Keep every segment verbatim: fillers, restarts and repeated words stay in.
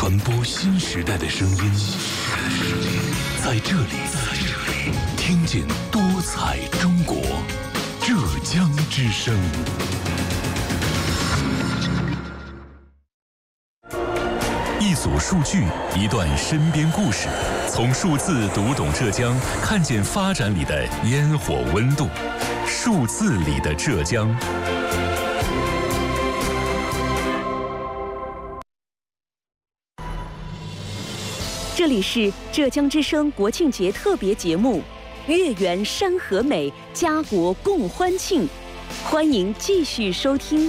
传播新时代的声音，在这里，听见多彩中国，浙江之声。一组数据，一段身边故事，从数字读懂浙江，看见发展里的烟火温度。数字里的浙江。 这里是浙江之声国庆节特别节目《月圆山河美，家国共欢庆》，欢迎继续收听。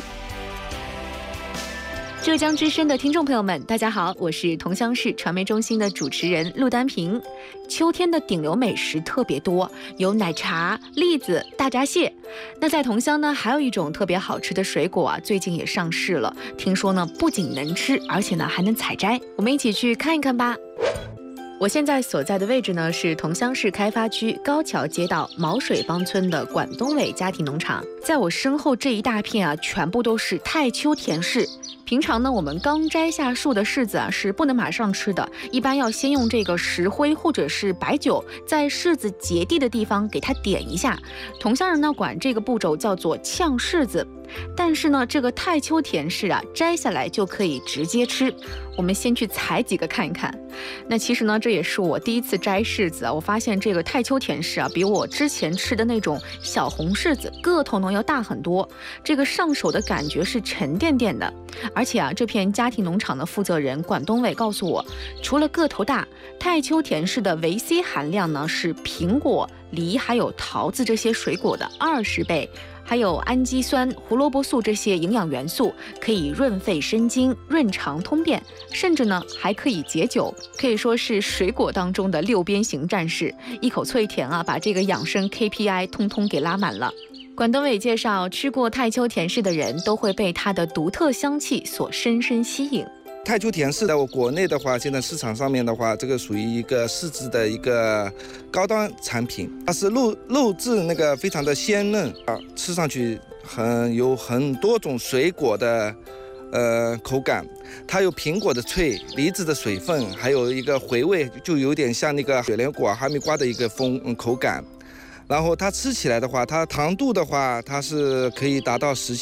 浙江之声的听众朋友们，大家好，我是桐乡市传媒中心的主持人陆丹平。秋天的顶流美食特别多，有奶茶、栗子、大闸蟹。那在桐乡呢，还有一种特别好吃的水果啊，最近也上市了。听说呢，不仅能吃，而且呢还能采摘。我们一起去看一看吧。我现在所在的位置呢，是桐乡市开发区高桥街道毛水帮村的管东伟家庭农场。在我身后这一大片啊，全部都是太秋甜柿。平常呢，我们刚摘下树的柿子啊，是不能马上吃的，一般要先用这个石灰或者是白酒，在柿子结蒂的地方给它点一下。桐乡人呢，管这个步骤叫做呛柿子。但是呢，这个太秋甜柿啊，摘下来就可以直接吃。我们先去采几个看一看。那其实呢，这也是我第一次摘柿子啊。我发现这个太秋甜柿啊，比我之前吃的那种小红柿子个头呢要大很多。这个上手的感觉是沉甸甸的。而且啊，这片家庭农场的负责人管东伟告诉我，除了个头大，太秋甜柿的维 C 含量呢是苹果、梨还有桃子这些水果的二十倍。还有氨基酸、胡萝卜素这些营养元素，可以润肺生津、润肠通便，甚至呢还可以解酒，可以说是水果当中的六边形战士，一口脆甜啊，把这个养生 K P I 通通给拉满了。管东伟介绍，吃过太秋甜柿的人都会被它的独特香气所深深吸引。 太秋甜柿在我国内的话，现在市场上面的话，这个属于一个柿子的一个高端产品，它是肉肉质那个非常的鲜嫩啊，吃上去很有很多种水果的呃口感，它有苹果的脆、梨子的水分，还有一个回味，就有点像那个雪莲果、哈密瓜的一个风、嗯、口感。然后它吃起来的话，它糖度的话，它是可以达到十